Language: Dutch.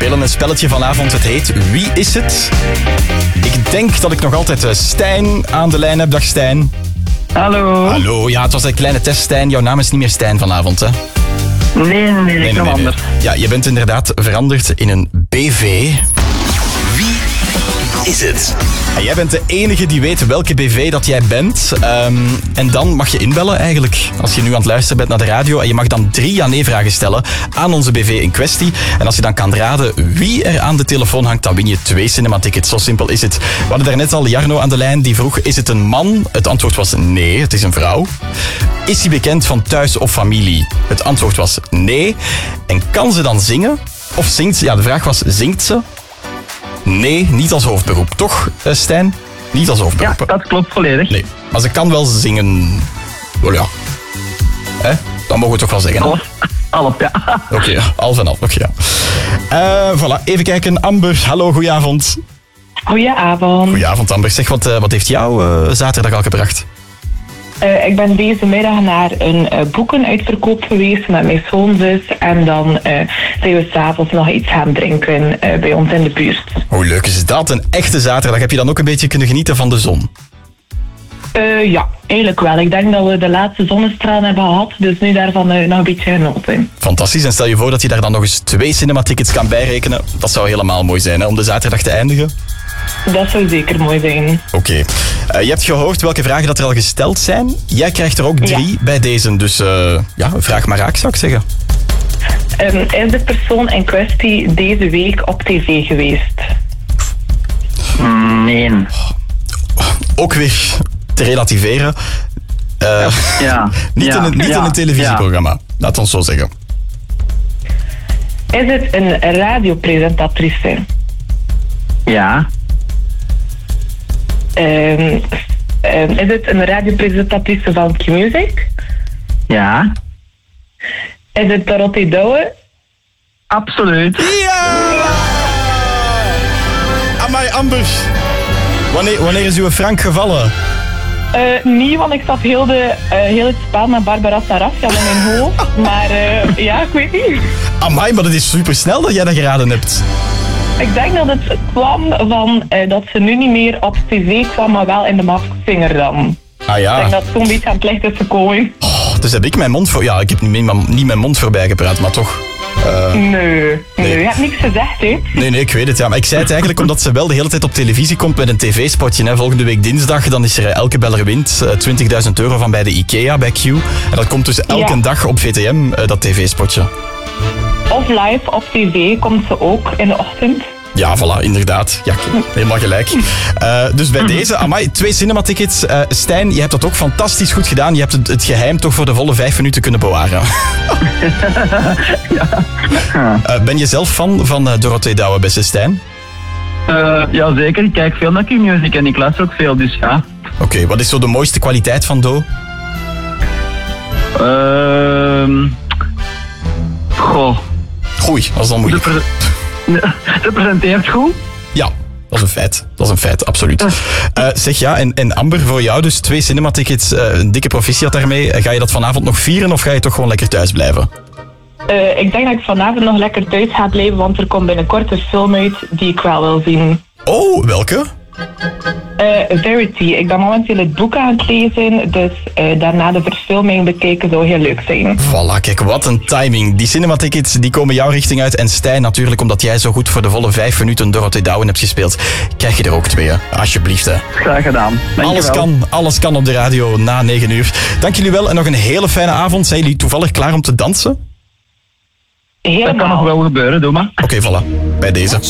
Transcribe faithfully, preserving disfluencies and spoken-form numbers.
spelen een spelletje vanavond. Het heet Wie is het? Ik denk dat ik nog altijd uh, Stijn aan de lijn heb. Dag Stijn. Hallo. Hallo, ja, het was een kleine test, Stijn. Jouw naam is niet meer Stijn vanavond, hè? Nee, nee, nee, nee, ik ben nee, anders. Nee. Ja, je bent inderdaad veranderd in een B V. Wie is het? En jij bent de enige die weet welke B V dat jij bent. Um, en dan mag je inbellen eigenlijk. Als je nu aan het luisteren bent naar de radio. En je mag dan drie ja-nee-vragen stellen aan onze B V in kwestie. En als je dan kan raden wie er aan de telefoon hangt, dan win je twee cinematickets. Zo simpel is het. We hadden daarnet al Jarno aan de lijn. Die vroeg, is het een man? Het antwoord was nee, het is een vrouw. Is hij bekend van thuis of familie? Het antwoord was nee. En kan ze dan zingen? Of zingt ze? Ja, de vraag was, zingt ze? Nee, niet als hoofdberoep. Toch, uh, Stijn? Niet als hoofdberoep. Ja, dat klopt volledig. Nee, maar ze kan wel zingen. Wel ja. Hè? Dat mogen we toch wel zeggen. Half, half ja. Oké, okay, ja. half en half. Oké, okay, ja. Uh, voilà, even kijken. Amber, hallo, goedenavond. Goedenavond. Goedenavond, Amber. Zeg, wat, uh, wat heeft jou uh, zaterdag al gebracht? Uh, ik ben deze middag naar een uh, boekenuitverkoop geweest met mijn schoonzus. En dan uh, zijn we s'avonds nog iets gaan drinken uh, bij ons in de buurt. Hoe leuk is dat? Een echte zaterdag. Heb je dan ook een beetje kunnen genieten van de zon? Uh, ja, eigenlijk wel. Ik denk dat we de laatste zonnestralen hebben gehad. Dus nu daarvan uh, nog een beetje genoten. Fantastisch. En stel je voor dat je daar dan nog eens twee cinematickets kan bijrekenen. Dat zou helemaal mooi zijn, hè, om de zaterdag te eindigen. Dat zou zeker mooi zijn. Oké. Okay. Uh, je hebt gehoord welke vragen dat er al gesteld zijn. Jij krijgt er ook drie ja. bij deze. Dus uh, ja, vraag maar raak, zou ik zeggen. Um, is de persoon in kwestie deze week op tv geweest? Nee. Ook weer te relativeren. Uh, ja. niet ja. in een, niet ja. in een televisieprogramma. Ja. Laat ons zo zeggen. Is het een radiopresentatrice? Ja. Um, um, is het een radiopresentatrice van Q-Music? Ja. Is het Dorothee Douwe? Absoluut. Ja! Amai, Amber. Wanneer, wanneer is uw Frank gevallen? Uh, niet, want ik zat heel, de, uh, heel het spel met Barbara Sarafia in mijn hoofd. Maar uh, ja, ik weet niet. Amai, maar het is super snel dat jij dat geraden hebt. Ik denk dat het kwam van uh, dat ze nu niet meer op tv kwam, maar wel in de Masked Singer dan. Ah ja. Ik denk dat het zo'n beetje aan het licht is gekomen. Oh, dus heb ik mijn mond voor... Ja, ik heb niet, niet mijn mond voorbij gepraat, maar toch... Uh, nee, nee, nee, je hebt niks gezegd, hè? Nee, nee, ik weet het, ja. Maar ik zei het eigenlijk omdat ze wel de hele tijd op televisie komt met een tv-spotje. Hè. Volgende week dinsdag, dan is er Elke Beller wint uh, twintigduizend euro van bij de IKEA, bij Q. En dat komt dus elke ja. dag op V T M, uh, dat tv-spotje. Of live op tv komt ze ook in de ochtend. Ja, voilà, inderdaad. Ja, helemaal gelijk. Uh, dus bij deze, amai, twee cinematickets. Uh, Stijn, je hebt dat ook fantastisch goed gedaan. Je hebt het, het geheim toch voor de volle vijf minuten kunnen bewaren. ja. uh, ben je zelf fan van uh, Dorothee Douwe, beste Stijn? Uh, ja, zeker. Ik kijk veel naar Q-Music en ik luister ook veel, dus ja. Oké, okay, wat is zo de mooiste kwaliteit van Do? Ehm... Uh, goh. Goeie, dat is dan moeilijk. Ze presenteert goed? Ja, dat is een feit. Dat is een feit, absoluut. Uh, zeg ja, en, en Amber, voor jou dus twee cinematickets, uh, een dikke proficiat daarmee. Ga je dat vanavond nog vieren of ga je toch gewoon lekker thuis blijven? Uh, ik denk dat ik vanavond nog lekker thuis ga blijven, want er komt binnenkort een film uit die ik wel wil zien. Oh, welke? Uh, Verity. Ik ben momenteel het boek aan het lezen, dus uh, daarna de verfilming bekijken zou heel leuk zijn. Voilà, kijk, wat een timing. Die cinematickets die komen jouw richting uit. En Stijn, natuurlijk, omdat jij zo goed voor de volle vijf minuten Dorothee Douwe hebt gespeeld, krijg je er ook twee, hè. Alsjeblieft, hè. Graag gedaan. Alles kan, alles kan op de radio na negen uur. Dank jullie wel en nog een hele fijne avond. Zijn jullie toevallig klaar om te dansen? Helemaal. Dat kan nog wel gebeuren, doe maar. Oké, okay, voilà. Bij deze.